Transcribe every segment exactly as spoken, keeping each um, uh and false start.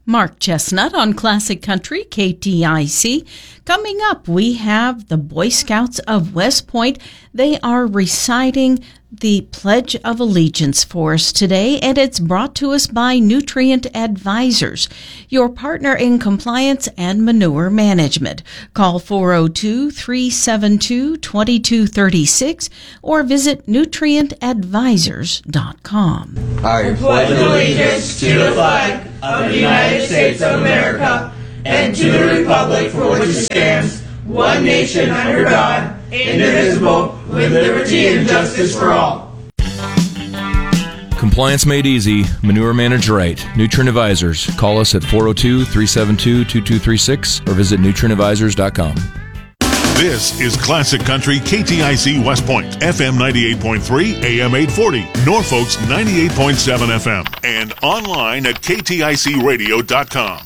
Mark Chestnut on Classic Country, K T I C. Coming up, we have the Boy Scouts of West Point. They are reciting the Pledge of Allegiance for us today, and it's brought to us by Nutrient Advisors, your partner in compliance and manure management. Call four oh two, three seven two, two two three six or visit nutrient advisors dot com. I pledge allegiance to the flag of the United States of America and to the republic for which it stands, one nation under God, indivisible, with liberty and justice for all. Compliance made easy. Manure managed right. Nutrient Advisors. Call us at four oh two, three seven two, two two three six or visit nutrient advisors dot com. This is Classic Country K T I C West Point, F M ninety-eight point three, A M eight forty, Norfolk's ninety-eight point seven F M, and online at K T I C radio dot com.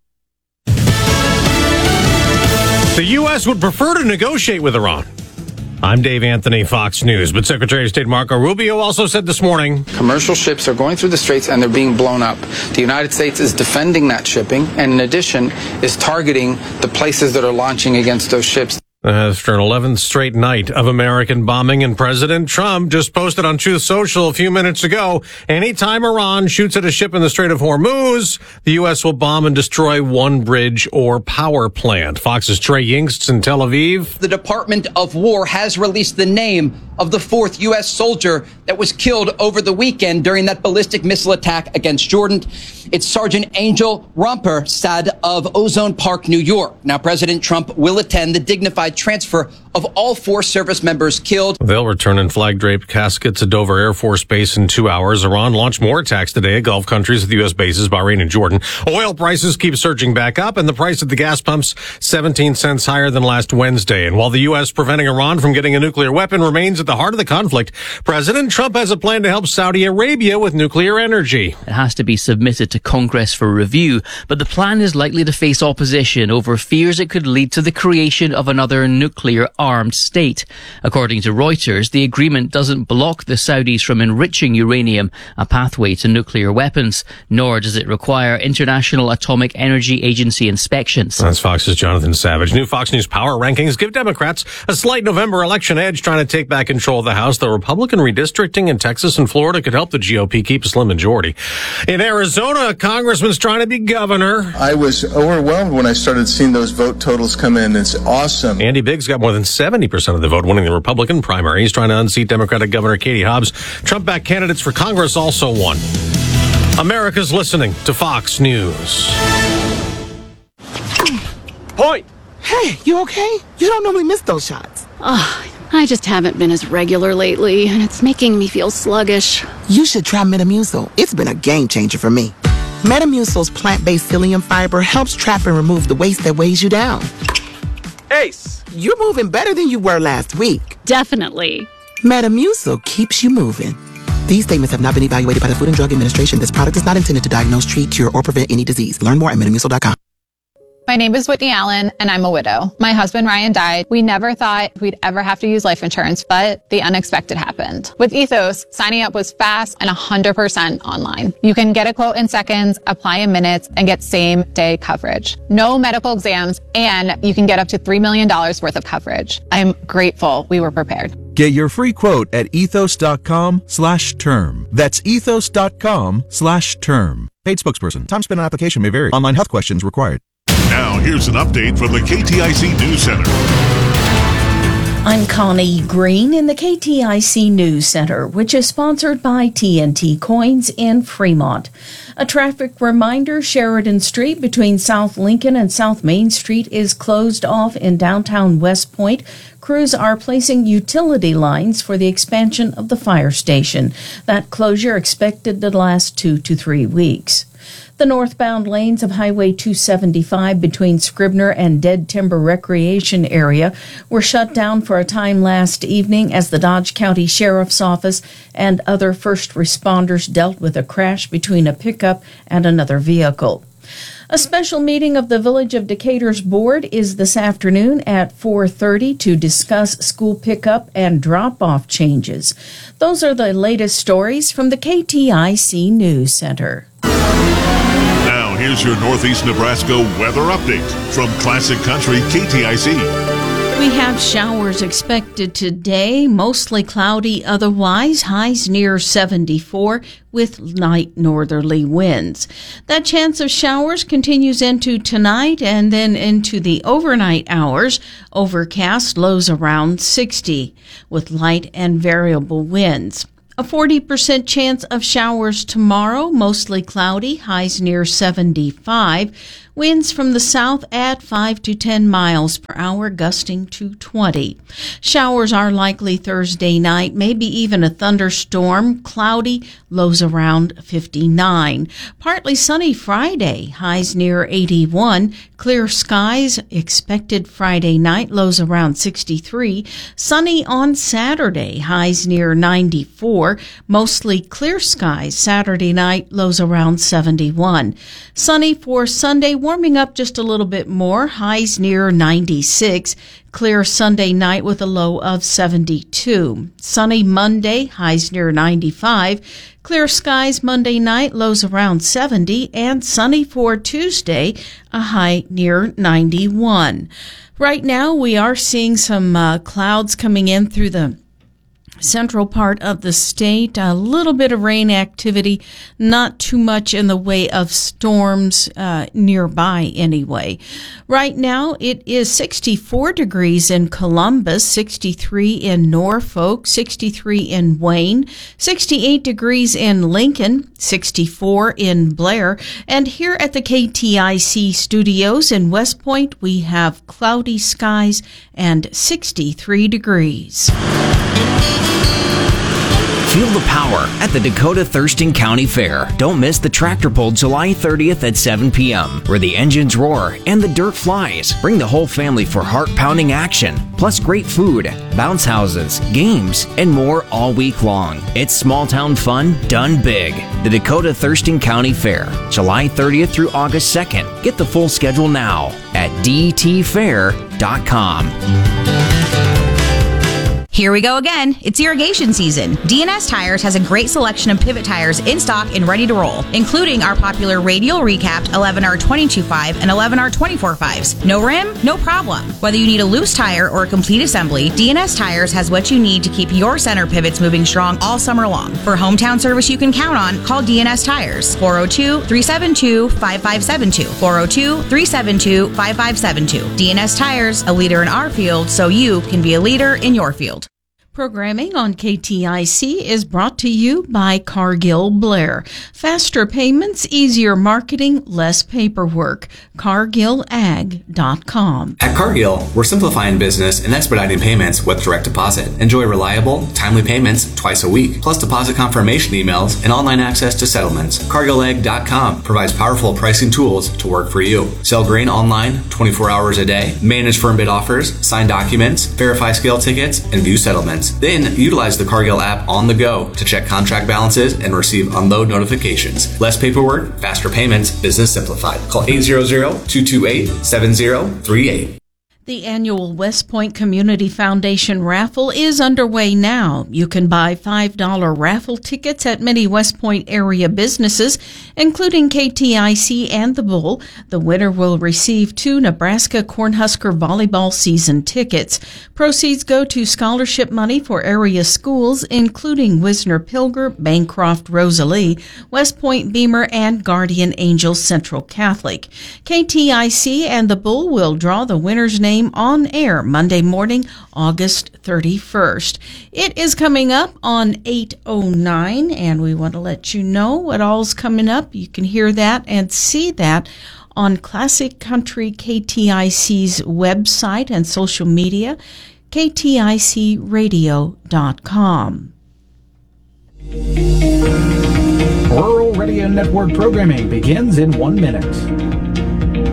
The U S would prefer to negotiate with Iran. I'm Dave Anthony, Fox News. But Secretary of State Marco Rubio also said this morning, commercial ships are going through the straits and they're being blown up. The United States is defending that shipping and in addition is targeting the places that are launching against those ships. After an eleventh straight night of American bombing, and President Trump just posted on Truth Social a few minutes ago, anytime Iran shoots at a ship in the Strait of Hormuz, the U S will bomb and destroy one bridge or power plant. Fox's Trey Yingst in Tel Aviv. The Department of War has released the name of the fourth U S soldier that was killed over the weekend during that ballistic missile attack against Jordan. It's Sergeant Angel Romper-Sad of Ozone Park, New York. Now, President Trump will attend the dignified transfer of all four service members killed. They'll return in flag-draped caskets at Dover Air Force Base in two hours. Iran launched more attacks today at Gulf countries with U S bases, Bahrain and Jordan. Oil prices keep surging back up, and the price at the gas pumps seventeen cents higher than last Wednesday. And while the U S preventing Iran from getting a nuclear weapon remains at the heart of the conflict, President Trump has a plan to help Saudi Arabia with nuclear energy. It has to be submitted to Congress for review, but the plan is likely to face opposition over fears it could lead to the creation of another nuclear-armed state. According to Reuters, the agreement doesn't block the Saudis from enriching uranium, a pathway to nuclear weapons, nor does it require International Atomic Energy Agency inspections. That's Fox's Jonathan Savage. New Fox News power rankings give Democrats a slight November election edge, trying to take back control of the House. The Republican redistricting in Texas and Florida could help the G O P keep a slim majority. In Arizona, a congressman's trying to be governor. I was overwhelmed when I started seeing those vote totals come in. It's awesome. Andy Biggs got more than seventy percent of the vote, winning the Republican primary. He's trying to unseat Democratic Governor Katie Hobbs. Trump-backed candidates for Congress also won. America's listening to Fox News. Point! Hey, you okay? You don't normally miss those shots. Oh, I just haven't been as regular lately, and it's making me feel sluggish. You should try Metamucil. It's been a game changer for me. Metamucil's plant-based psyllium fiber helps trap and remove the waste that weighs you down. Ace! You're moving better than you were last week. Definitely. Metamucil keeps you moving. These statements have not been evaluated by the Food and Drug Administration. This product is not intended to diagnose, treat, cure, or prevent any disease. Learn more at metamucil dot com. My name is Whitney Allen, and I'm a widow. My husband, Ryan, died. We never thought we'd ever have to use life insurance, but the unexpected happened. With Ethos, signing up was fast and one hundred percent online. You can get a quote in seconds, apply in minutes, and get same-day coverage. No medical exams, and you can get up to three million dollars worth of coverage. I'm grateful we were prepared. Get your free quote at ethos.com slash term. That's ethos.com slash term. Paid spokesperson. Time spent on application may vary. Online health questions required. Now, here's an update from the K T I C News Center. I'm Connie Green in the K T I C News Center, which is sponsored by T N T Coins in Fremont. A traffic reminder, Sheridan Street between South Lincoln and South Main Street is closed off in downtown West Point. Crews are placing utility lines for the expansion of the fire station. That closure expected to last two to three weeks. The northbound lanes of Highway two seventy-five between Scribner and Dead Timber Recreation Area were shut down for a time last evening as the Dodge County Sheriff's Office and other first responders dealt with a crash between a pickup and another vehicle. A special meeting of the Village of Decatur's board is this afternoon at four thirty to discuss school pickup and drop-off changes. Those are the latest stories from the K T I C News Center. Now, Now here's your Northeast Nebraska weather update from Classic Country K T I C. We have showers expected today, mostly cloudy otherwise, highs near seventy-four with light northerly winds. That chance of showers continues into tonight and then into the overnight hours. Overcast, lows around sixty with light and variable winds. A forty percent chance of showers tomorrow, mostly cloudy, highs near seventy-five. Winds from the south at five to ten miles per hour, gusting to twenty. Showers are likely Thursday night, maybe even a thunderstorm. Cloudy, lows around fifty-nine. Partly sunny Friday, highs near eighty-one. Clear skies expected Friday night, lows around sixty-three. Sunny on Saturday, highs near ninety-four. Mostly clear skies Saturday night, lows around seventy-one. Sunny for Sunday, warming up just a little bit more, highs near ninety-six. Clear Sunday night with a low of seventy-two. Sunny Monday, highs near ninety-five. Clear skies Monday night, lows around seventy. And sunny for Tuesday, a high near ninety-one. Right now, we are seeing some uh, clouds coming in through the central part of the state, a little bit of rain activity, not too much in the way of storms uh, nearby anyway. Right now, it is sixty-four degrees in Columbus, sixty-three in Norfolk, sixty-three in Wayne, sixty-eight degrees in Lincoln, sixty-four in Blair, and here at the K T I C studios in West Point, we have cloudy skies and sixty-three degrees. Feel the power at the Dakota Thurston County Fair. Don't miss the tractor pull July thirtieth at seven p.m., where the engines roar and the dirt flies. Bring the whole family for heart-pounding action, plus great food, bounce houses, games, and more all week long. It's small-town fun done big. The Dakota Thurston County Fair, July thirtieth through August second. Get the full schedule now at d t fair dot com. Here we go again. It's irrigation season. D N S Tires has a great selection of pivot tires in stock and ready to roll, including our popular radial recapped eleven R twenty-two point five and eleven R twenty-four point fives. No rim? No problem. Whether you need a loose tire or a complete assembly, D N S Tires has what you need to keep your center pivots moving strong all summer long. For hometown service you can count on, call D N S Tires. four oh two, three seven two, five five seven two. four oh two, three seven two, five five seven two. D N S Tires, a leader in our field, so you can be a leader in your field. Programming on K T I C is brought to you by Cargill Blair. Faster payments, easier marketing, less paperwork. cargill ag dot com. At Cargill, we're simplifying business and expediting payments with direct deposit. Enjoy reliable, timely payments twice a week, plus deposit confirmation emails and online access to settlements. cargill ag dot com provides powerful pricing tools to work for you. Sell grain online twenty-four hours a day, manage firm bid offers, sign documents, verify scale tickets, and view settlements. Then utilize the Cargill app on the go to check contract balances and receive unload notifications. Less paperwork, faster payments, business simplified. Call eight hundred, two two eight, seven zero three eight. The annual West Point Community Foundation raffle is underway now. You can buy five dollars raffle tickets at many West Point area businesses, including K T I C and the Bull. The winner will receive two Nebraska Cornhusker volleyball season tickets. Proceeds go to scholarship money for area schools, including Wisner-Pilger, Bancroft Rosalie, West Point Beamer, and Guardian Angel Central Catholic. K T I C and the Bull will draw the winner's name on air Monday morning, August thirty-first. It is coming up on eight oh nine, and we want to let you know what all's coming up. You can hear that and see that on Classic Country K T I C's website and social media, k t i c radio dot com. Rural Radio Network programming begins in one minute.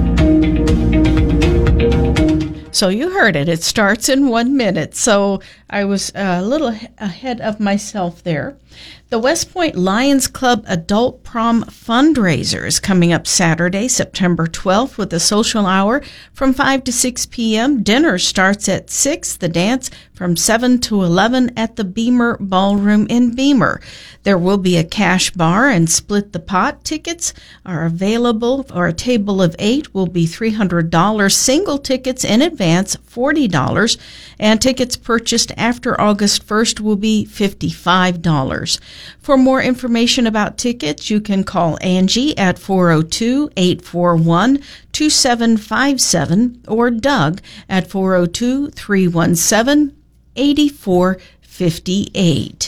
So you heard it. It starts in one minute. So I was a little ahead of myself there. The West Point Lions Club Adult Prom fundraiser is coming up Saturday, September twelfth, with a social hour from five to six p.m. Dinner starts at six. The dance from seven to eleven at the Beamer Ballroom in Beamer. There will be a cash bar and split the pot. Tickets are available, or a table of eight will be three hundred dollars. Single tickets in advance, forty dollars. And tickets purchased after August first will be fifty-five dollars. For more information about tickets, you can call Angie at four oh two, eight four one, two seven five seven or Doug at four oh two, three one seven, eight four five eight.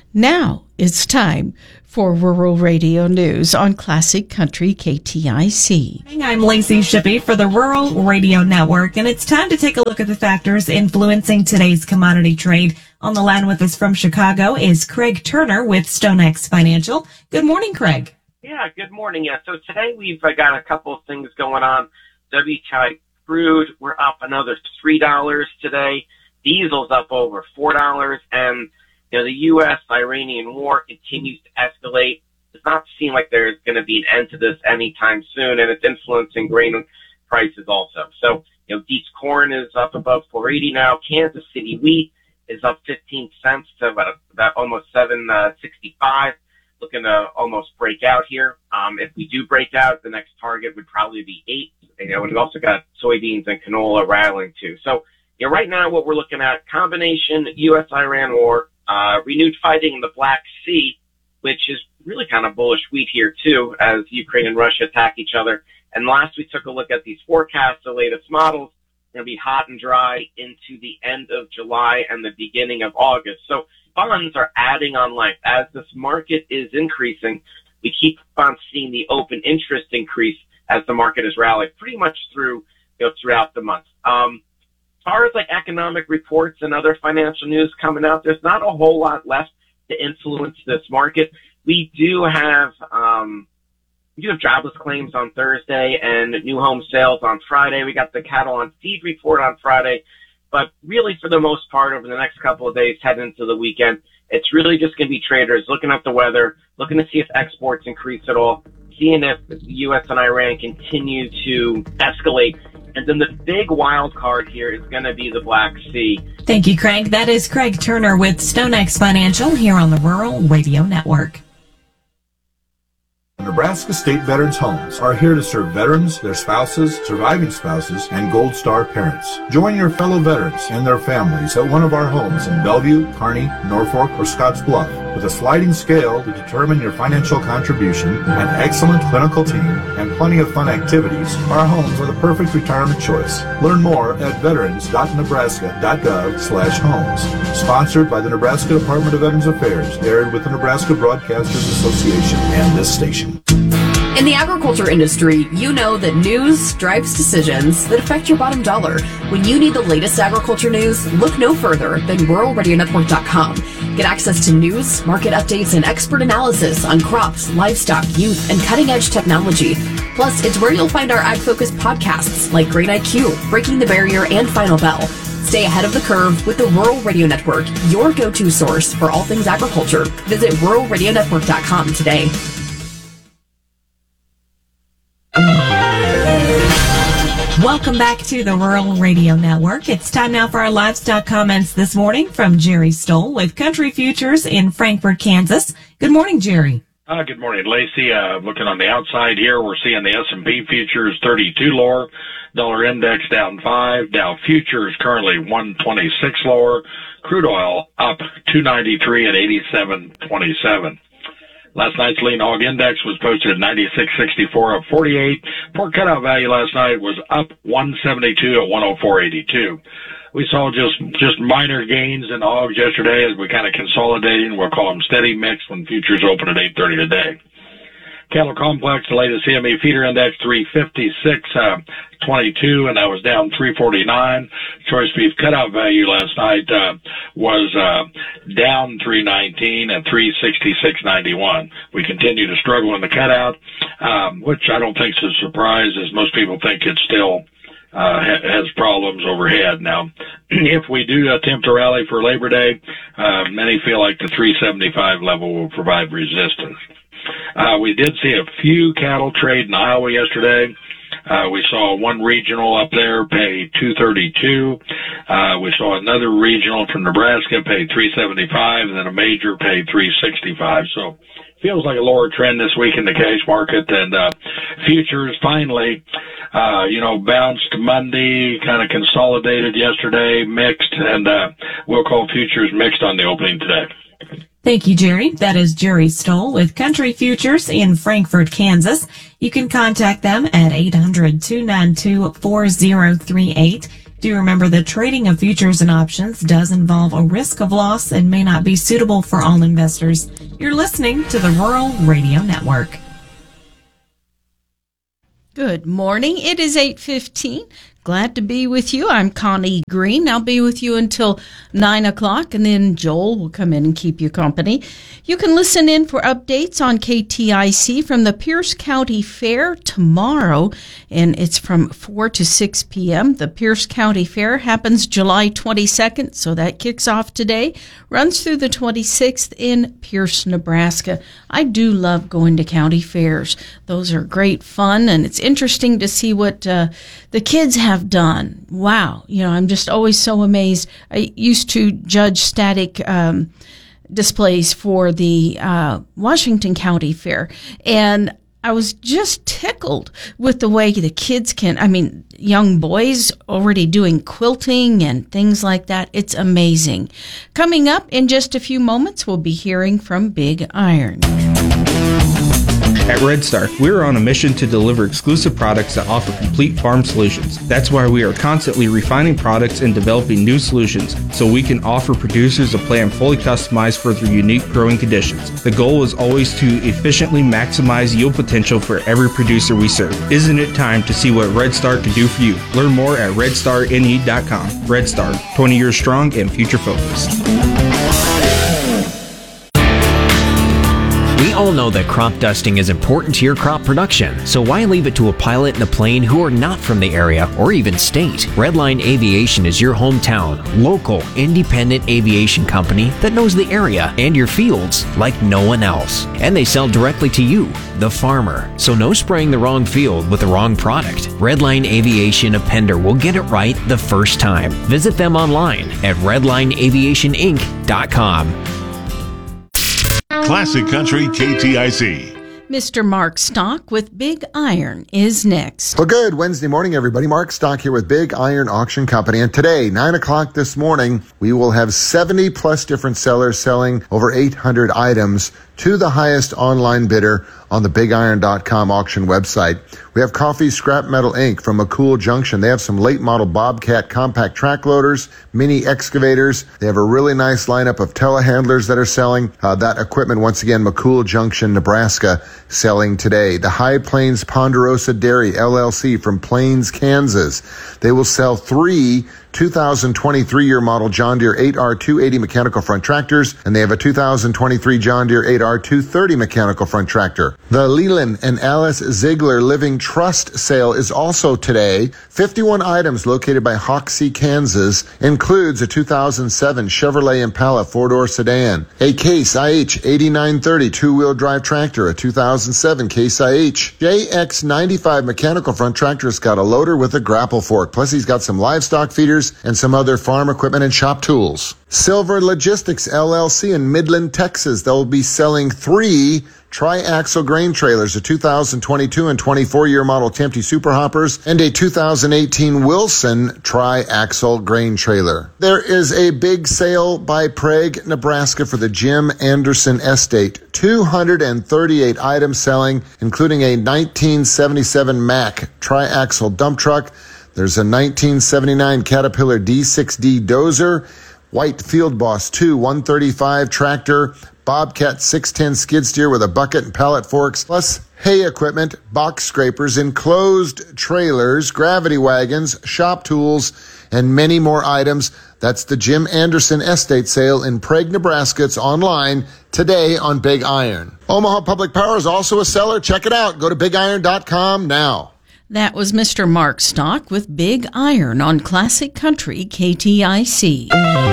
Now it's time for Rural Radio News on Classic Country K T I C. I'm Lacey Shippey for the Rural Radio Network, and it's time to take a look at the factors influencing today's commodity trade. On the line with us from Chicago is Craig Turner with StoneX Financial. Good morning, Craig. Yeah, good morning. Yeah, so today we've uh, got a couple of things going on. W T I crude, we're up another three dollars today. Diesel's up over four dollars, and you know, the U S Iranian war continues to escalate. It does not seem like there's going to be an end to this anytime soon, and it's influencing grain prices also. So, you know, Deets corn is up above four eighty now. Kansas City wheat is up fifteen cents to about, about almost seven sixty-five. Looking to almost break out here. Um, if we do break out, the next target would probably be eight. You know, and we've also got soybeans and canola rattling too. So, you know, right now what we're looking at, combination U S Iran war, Uh, renewed fighting in the Black Sea, which is really kind of bullish wheat here too, as Ukraine and Russia attack each other. And last we took a look at these forecasts, the latest models, going to be hot and dry into the end of July and the beginning of August. So funds are adding on life. As this market is increasing, we keep on seeing the open interest increase as the market has rallied pretty much through, you know, throughout the month. Um, As far as like economic reports and other financial news coming out, there's not a whole lot left to influence this market. We do have um, we do have jobless claims on Thursday and new home sales on Friday. We got the cattle on feed report on Friday, but really for the most part, over the next couple of days, heading into the weekend, it's really just going to be traders looking at the weather, looking to see if exports increase at all, seeing if the U S and Iran continue to escalate. And then the big wild card here is going to be the Black Sea. Thank you, Craig. That is Craig Turner with StoneX Financial here on the Rural Radio Network. Nebraska State Veterans Homes are here to serve veterans, their spouses, surviving spouses, and Gold Star parents. Join your fellow veterans and their families at one of our homes in Bellevue, Kearney, Norfolk, or Scottsbluff. With a sliding scale to determine your financial contribution, an excellent clinical team, and plenty of fun activities, our homes are the perfect retirement choice. Learn more at veterans dot nebraska dot gov slash homes. Sponsored by the Nebraska Department of Veterans Affairs, aired with the Nebraska Broadcasters Association and this station. In the agriculture industry, you know that news drives decisions that affect your bottom dollar. When you need the latest agriculture news, look no further than rural radio network dot com. Get access to news, market updates, and expert analysis on crops, livestock, youth, and cutting-edge technology. Plus, it's where you'll find our ag-focused podcasts like Grain I Q, Breaking the Barrier, and Final Bell. Stay ahead of the curve with the Rural Radio Network, your go-to source for all things agriculture. Visit rural radio network dot com today. Welcome back to the Rural Radio Network. It's time now for our livestock comments this morning from Jerry Stoll with Country Futures in Frankfort, Kansas. Good morning, Jerry. Uh, good morning, Lacey. Uh, looking on the outside here, we're seeing the S and P futures thirty-two lower, dollar index down five, Dow futures currently one twenty-six lower, crude oil up two ninety-three at eighty-seven twenty-seven. Last night's lean hog index was posted at ninety-six sixty-four, up forty-eight. Pork cutout value last night was up one seventy-two at one oh four eighty-two. We saw just just minor gains in hogs yesterday as we kind of consolidating. We'll call them steady mix when futures open at eight thirty today. Cattle complex, the latest C M E feeder index three fifty-six twenty-two, and that was down three forty-nine. Choice beef cutout value last night uh, was uh, down three nineteen at three sixty-six ninety-one. We continue to struggle in the cutout, um, which I don't think is a surprise, as most people think it's still uh, ha- has problems overhead. Now, if we do attempt to rally for Labor Day, uh, many feel like the three seventy-five level will provide resistance. Uh, we did see a few cattle trade in Iowa yesterday. Uh, we saw one regional up there pay two thirty-two. Uh, we saw another regional from Nebraska pay three seventy-five, and then a major pay three sixty-five. So feels like a lower trend this week in the cash market. And uh, futures finally, uh, you know, bounced Monday, kind of consolidated yesterday, mixed, and uh, we'll call futures mixed on the opening today. Thank you, Jerry. That is Jerry Stoll with Country Futures in Frankfort, Kansas. You can contact them at eight hundred, two nine two, four zero three eight. Do remember that trading of futures and options does involve a risk of loss and may not be suitable for all investors. You're listening to the Rural Radio Network. Good morning. It is eight fifteen. Glad to be with you. I'm Connie Green. I'll be with you until nine o'clock, and then Joel will come in and keep you company. You can listen in for updates on K T I C from the Pierce County Fair tomorrow, and it's from four to six p.m. The Pierce County Fair happens July twenty-second, so that kicks off today, runs through the twenty-sixth in Pierce, Nebraska. I do love going to county fairs. Those are great fun, and it's interesting to see what uh, the kids have done. Wow. You know, I'm just always so amazed. I used to judge static um, displays for the uh, Washington County Fair, and I was just tickled with the way the kids can, I mean, young boys already doing quilting and things like that. It's amazing. Coming up in just a few moments, we'll be hearing from Big Iron. At Red Star, we are on a mission to deliver exclusive products that offer complete farm solutions. That's why we are constantly refining products and developing new solutions so we can offer producers a plan fully customized for their unique growing conditions. The goal is always to efficiently maximize yield potential for every producer we serve. Isn't it time to see what Red Star can do for you? Learn more at red star n e dot com. Red Star, twenty years strong and future focused. We all know that crop dusting is important to your crop production, so why leave it to a pilot and a plane who are not from the area or even state? Redline Aviation is your hometown, local, independent aviation company that knows the area and your fields like no one else. And they sell directly to you, the farmer, so no spraying the wrong field with the wrong product. Redline Aviation of Pender will get it right the first time. Visit them online at redline aviation inc dot com. Classic Country K T I C. Mister Mark Stock with Big Iron is next. Well, good Wednesday morning, everybody. Mark Stock here with Big Iron Auction Company. And today, nine o'clock this morning, we will have seventy plus different sellers selling over eight hundred items to the highest online bidder on the big iron dot com auction website. We have Coffee Scrap Metal Incorporated from McCool Junction. They have some late model Bobcat compact track loaders, mini excavators. They have a really nice lineup of telehandlers that are selling. Uh, that equipment, once again, McCool Junction, Nebraska, selling today. The High Plains Ponderosa Dairy L L C from Plains, Kansas. They will sell three two thousand twenty-three year model John Deere eight R two eighty mechanical front tractors, and they have a two thousand twenty-three John Deere eight R two thirty mechanical front tractor. The Leland and Alice Ziegler Living Trust sale is also today. fifty-one items located by Hoxie, Kansas, includes a two thousand seven Chevrolet Impala four-door sedan, a Case I H eighty-nine thirty two-wheel drive tractor, a two thousand seven Case I H J X ninety-five mechanical front tractor. It's got a loader with a grapple fork, plus he's got some livestock feeders and some other farm equipment and shop tools. Silver Logistics L L C in Midland, Texas. They'll be selling three tri-axle grain trailers, a two thousand twenty-two and twenty-four year model Tempty Super Hoppers, and a two thousand eighteen Wilson tri-axle grain trailer. There is a big sale by Prague, Nebraska for the Jim Anderson Estate. two hundred thirty-eight items selling, including a nineteen seventy-seven Mack tri-axle dump truck. There's a nineteen seventy-nine Caterpillar D six D dozer, White Field Boss two one thirty-five tractor, Bobcat six ten skid steer with a bucket and pallet forks, plus hay equipment, box scrapers, enclosed trailers, gravity wagons, shop tools, and many more items. That's the Jim Anderson Estate Sale in Prague, Nebraska. It's online today on Big Iron. Omaha Public Power is also a seller. Check it out. Go to big iron dot com now. That was Mister Mark Stock with Big Iron on Classic Country K T I C.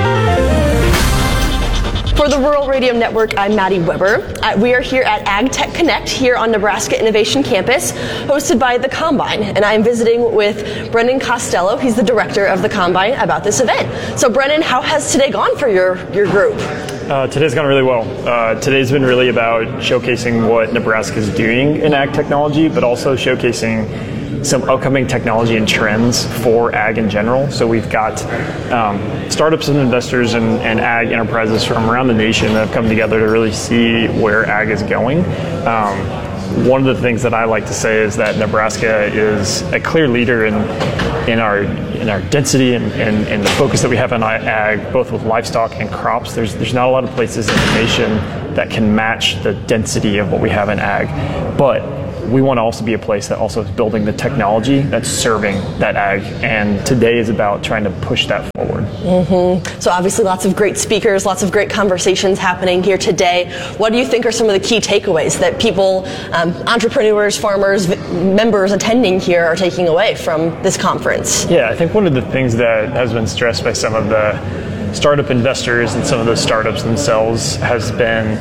For the Rural Radio Network, I'm Maddie Weber. Uh, we are here at AgTech Connect here on Nebraska Innovation Campus, hosted by The Combine. And I'm visiting with Brendan Costello. He's the director of The Combine about this event. So Brendan, how has today gone for your, your group? Uh, today's gone really well. Uh, today's been really about showcasing what Nebraska is doing in ag technology, but also showcasing some upcoming technology and trends for ag in general. So we've got um, startups and investors and, and ag enterprises from around the nation that have come together to really see where ag is going. Um, one of the things that I like to say is that Nebraska is a clear leader in in our in our density and, and, and the focus that we have on ag, both with livestock and crops. There's there's not a lot of places in the nation that can match the density of what we have in ag, but we want to also be a place that also is building the technology that's serving that ag, and today is about trying to push that forward. Mm-hmm. So obviously lots of great speakers, lots of great conversations happening here today. What do you think are some of the key takeaways that people, um, entrepreneurs, farmers, v- members attending here are taking away from this conference? Yeah, I think one of the things that has been stressed by some of the startup investors and some of the startups themselves has been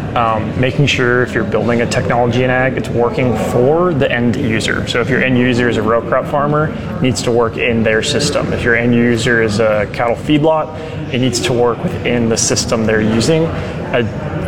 Um, making sure if you're building a technology in ag, it's working for the end user. So if your end user is a row crop farmer, it needs to work in their system. If your end user is a cattle feedlot, it needs to work within the system they're using. A,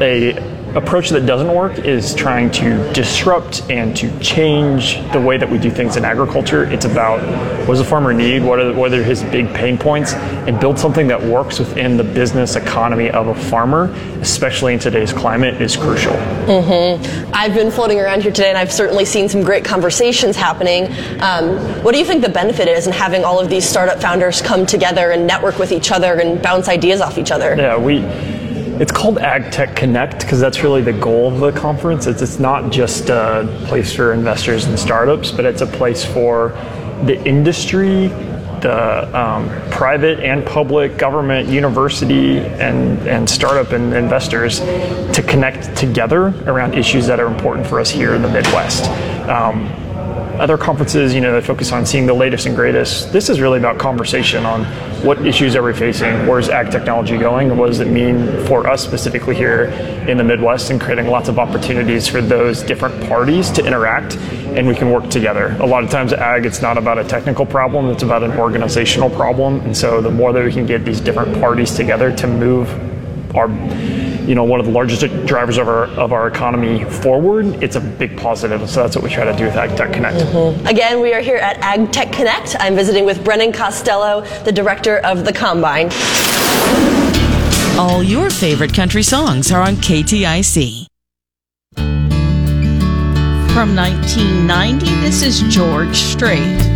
a approach that doesn't work is trying to disrupt and to change the way that we do things in agriculture. It's about what does the farmer need, what are, what are his big pain points, and build something that works within the business economy of a farmer, especially in today's climate, is crucial. Mm-hmm. I've been floating around here today, and I've certainly seen some great conversations happening. Um, what do you think the benefit is in having all of these startup founders come together and network with each other and bounce ideas off each other? Yeah, we... It's called AgTech Connect because that's really the goal of the conference. It's, it's not just a place for investors and startups, but it's a place for the industry, the um, private and public, government, university, and, and startup and investors to connect together around issues that are important for us here in the Midwest. Um, Other conferences, you know, they focus on seeing the latest and greatest. This is really about conversation on what issues are we facing, where's ag technology going, what does it mean for us specifically here in the Midwest, and creating lots of opportunities for those different parties to interact, and we can work together. A lot of times ag, it's not about a technical problem, it's about an organizational problem, and so the more that we can get these different parties together to move our, you know, one of the largest drivers of our of our economy forward, it's a big positive. So that's what we try to do with AgTech Connect. Mm-hmm. Again, we are here at AgTech Connect. I'm visiting with Brendan Costello, the director of The Combine. All your favorite country songs are on K T I C. From nineteen ninety, this is George Strait.